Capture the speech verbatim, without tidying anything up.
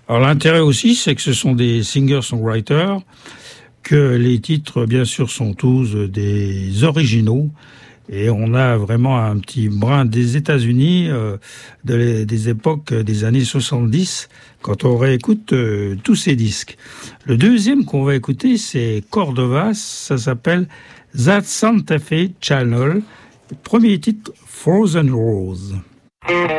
Alors l'intérêt aussi, c'est que ce sont des singer-songwriters, que les titres, bien sûr, sont tous des originaux. Et on a vraiment un petit brin des États-Unis, euh, de les, des époques des années soixante-dix, quand on réécoute euh, tous ces disques. Le deuxième qu'on va écouter, c'est Cordova, ça s'appelle That Santa Fe Channel. Premier titre, Frozen Rose.